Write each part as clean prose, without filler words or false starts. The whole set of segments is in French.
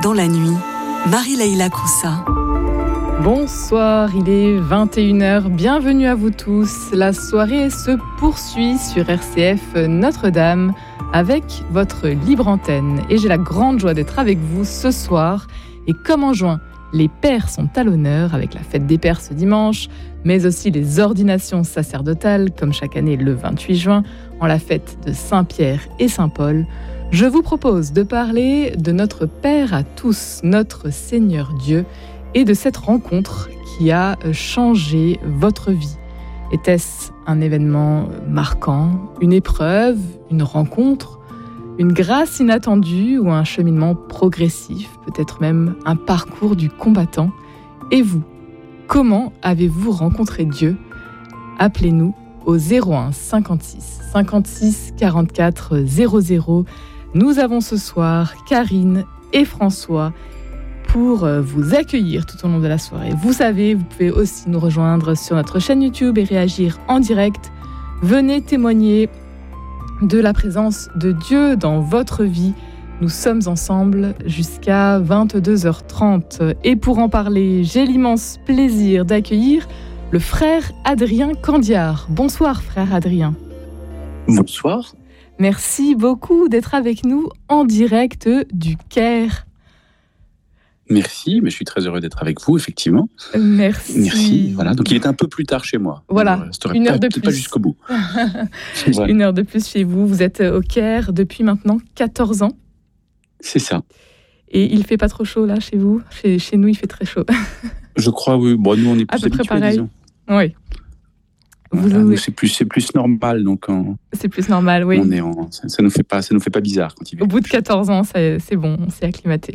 dans la nuit, Marie-Leila Coussa. Bonsoir, il est 21h, bienvenue à vous tous. La soirée se poursuit sur RCF Notre-Dame avec votre libre antenne. Et j'ai la grande joie d'être avec vous ce soir. Et comme en juin, les pères sont à l'honneur avec la fête des pères ce dimanche, mais aussi les ordinations sacerdotales, comme chaque année le 28 juin, en la fête de Saint-Pierre et Saint-Paul. Je vous propose de parler de notre Père à tous, notre Seigneur Dieu, et de cette rencontre qui a changé votre vie. Était-ce un événement marquant, une épreuve, une rencontre, une grâce inattendue ou un cheminement progressif, peut-être même un parcours du combattant? Et vous, comment avez-vous rencontré Dieu? Appelez-nous au 01 56 56 44 00. Nous avons ce soir Karine et François pour vous accueillir tout au long de la soirée. Vous savez, vous pouvez aussi nous rejoindre sur notre chaîne YouTube et réagir en direct. Venez témoigner de la présence de Dieu dans votre vie. Nous sommes ensemble jusqu'à 22h30. Et pour en parler, j'ai l'immense plaisir d'accueillir le frère Adrien Candiard. Bonsoir frère Adrien. Bonsoir. Merci beaucoup d'être avec nous en direct du Caire. Merci, mais je suis très heureux d'être avec vous, effectivement. Merci. Voilà, donc il est un peu plus tard chez moi. Voilà, une heure de plus. Pas jusqu'au bout. Voilà. Une heure de plus chez vous. Vous êtes au Caire depuis maintenant 14 ans. C'est ça. Et il ne fait pas trop chaud là chez vous? Chez nous, il fait très chaud. Je crois, oui. Bon, nous, on est plus à peu près pareil. Disons. Oui. Voilà, nous, c'est plus normal, donc. C'est plus normal, oui. Ça nous fait pas bizarre quand il fait. Au bout de 14 ans, c'est bon, on s'est acclimaté.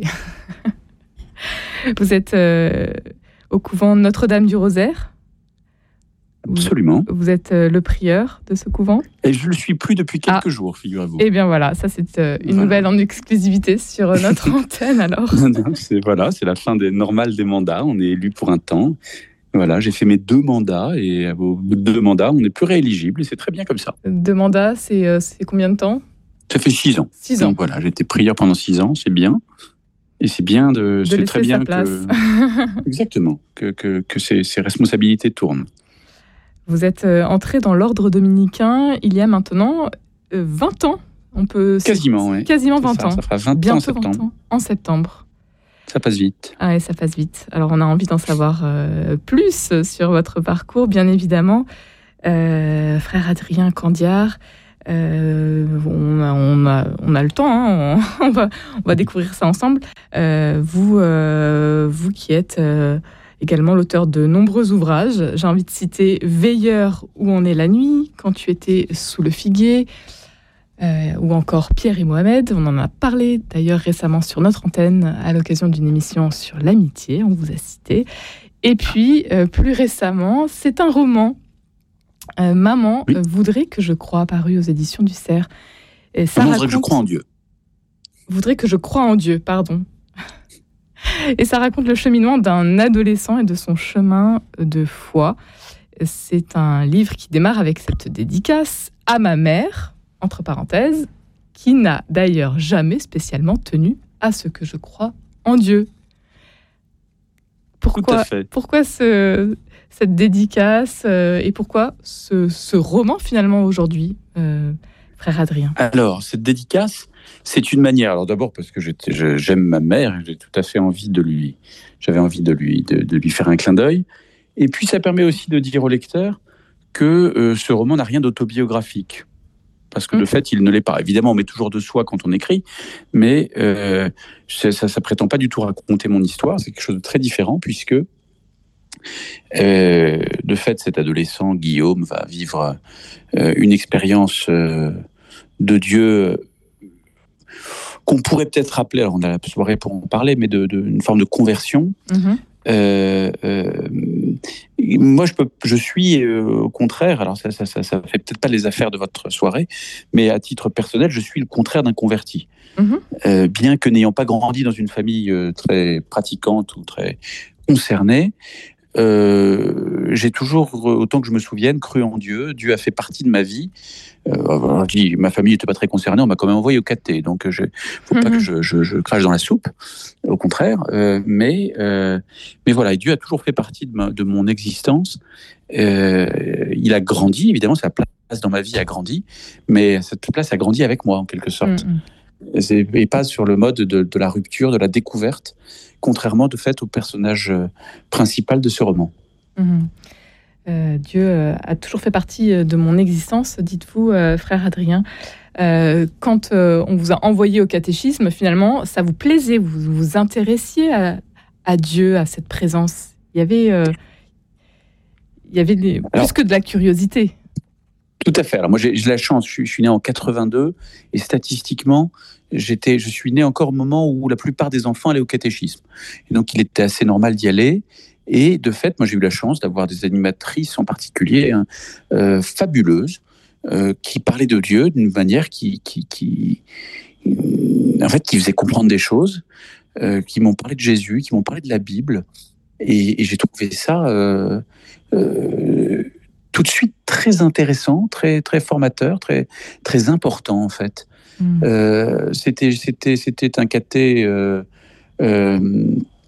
Vous êtes au couvent Notre-Dame du Rosaire? Absolument. Vous êtes le prieur de ce couvent? Et je ne le suis plus depuis quelques jours, figurez-vous. Eh bien voilà, ça c'est une nouvelle en exclusivité sur notre antenne alors. Non, c'est la fin normale des mandats, on est élu pour un temps. Voilà, j'ai fait mes 2 mandats et au bout de 2 mandats, on n'est plus rééligible et c'est très bien comme ça. 2 mandats, c'est combien de temps? Ça fait 6 ans. 6 ans. Donc voilà, j'ai été prieur pendant 6 ans, c'est bien. Et c'est bien c'est très bien sa place. Exactement, que ces responsabilités tournent. Vous êtes entré dans l'ordre dominicain il y a maintenant 20 ans. Quasiment, oui. Quasiment 20 ans. Ça fera 20 bientôt ans en septembre. 20 ans en septembre. Ça passe vite. Ah ouais, ça passe vite. Alors on a envie d'en savoir plus sur votre parcours, bien évidemment. Frère Adrien Candiard, on a le temps, hein, on va découvrir ça ensemble. Vous qui êtes également l'auteur de nombreux ouvrages, j'ai envie de citer Veilleur où on est la nuit, Quand tu étais sous le figuier, ou encore Pierre et Mohamed. On en a parlé d'ailleurs récemment sur notre antenne à l'occasion d'une émission sur l'amitié, on vous a cité. Et puis plus récemment, c'est un roman. Maman voudrait que je croie, paru aux éditions du Cerf. Maman voudrait que je croie en Dieu. Voudrait que je croie en Dieu, pardon. Et ça raconte le cheminement d'un adolescent et de son chemin de foi. C'est un livre qui démarre avec cette dédicace à ma mère, entre parenthèses, qui n'a d'ailleurs jamais spécialement tenu à ce que je crois en Dieu. Pourquoi cette dédicace et pourquoi ce roman finalement aujourd'hui, frère Adrien? Alors, cette dédicace, c'est une manière. Alors d'abord parce que j'aime ma mère, j'ai tout à fait j'avais envie de lui faire un clin d'œil. Et puis ça permet aussi de dire au lecteur que ce roman n'a rien d'autobiographique. Parce que de fait, il ne l'est pas. Évidemment, on met toujours de soi quand on écrit, mais ça prétend pas du tout raconter mon histoire. C'est quelque chose de très différent, puisque de fait, cet adolescent, Guillaume, va vivre une expérience de Dieu qu'on pourrait peut-être appeler, alors on a la soirée pour en parler, mais une forme de conversion. Moi, je suis au contraire, alors ça fait peut-être pas les affaires de votre soirée, mais à titre personnel, je suis le contraire d'un converti. Bien que n'ayant pas grandi dans une famille très pratiquante ou très concernée, j'ai toujours, autant que je me souvienne, cru en Dieu. Dieu a fait partie de ma vie. Alors, ma famille n'était pas très concernée, on m'a quand même envoyé au caté, donc il ne faut pas que je crache dans la soupe, au contraire. Mais voilà, Dieu a toujours fait partie de mon existence. Il a grandi, évidemment, sa place dans ma vie a grandi, mais cette place a grandi avec moi, en quelque sorte. Et pas sur le mode de la rupture, de la découverte, contrairement de fait au personnage principal de ce roman. Dieu a toujours fait partie de mon existence, dites-vous, frère Adrien. Quand on vous a envoyé au catéchisme, finalement, ça vous plaisait, vous vous intéressiez à Dieu, à cette présence. Il y avait plus que de la curiosité. Tout à fait. Alors moi, j'ai la chance, je suis né en 82, et statistiquement, je suis né encore au moment où la plupart des enfants allaient au catéchisme. Et donc, il était assez normal d'y aller. Et de fait, moi, j'ai eu la chance d'avoir des animatrices en particulier fabuleuses, qui parlaient de Dieu d'une manière qui faisait comprendre des choses, qui m'ont parlé de Jésus, qui m'ont parlé de la Bible. Et j'ai trouvé ça tout de suite très intéressant, très, très formateur, très, très important, en fait. C'était un caté